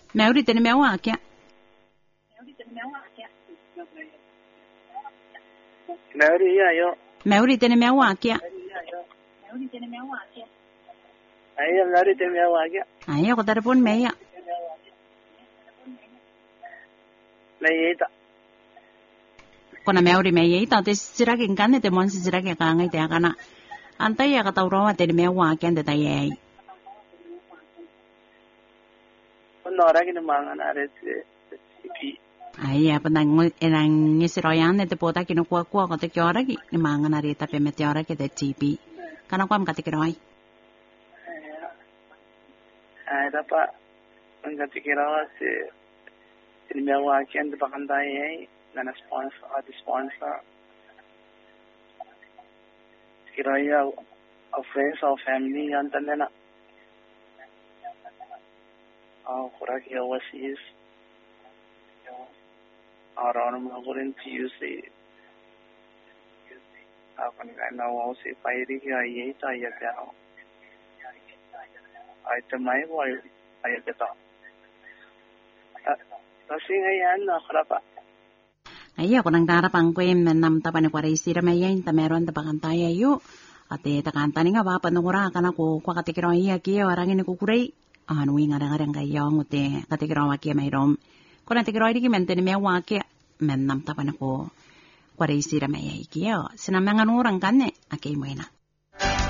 Mauri tene me wakia. Mauri yo. Mauri tene me wakia. Ayo Mauri tene me wakia. Ayo ko telepon me ya. Mayita. Kona Mauri me ya ita te sirake ngane te mon sirake ka ngai te kana. Antai ya ka tauro tene me wakia te tai ai. Nora kini mangan aretse CP. Ai apa nang enang ngisiroyan te pota kino kwa ko te kyora ki ni mangan ari ta pe meteora ke te CP. Kana kwam ka te kiroi. Ai dapat ngati kirawa se ini mewa kian de bakandai ai nana sponsor kiraya of friends or family antandena. Kurang overseas orang mengurin Tuesday akan kena wasi pairi ya ye saya tahu item mai boy ayat kita tapi ngayon kenapa Ayo ko nang darapang ko nam tapan ko rai sira may ta meron ta pakantaya yu ate ta kanta ni nga ba panungura kana ko kwa katikiro iya ki orang ini kukurai anu inga ngarang kayo ngote katikiro wa ki may rom ko na tikiro di ki mente ni me wa ki men nam tapan ko kwa rai sira may ki yo sinamang anurang kanne akay mo ina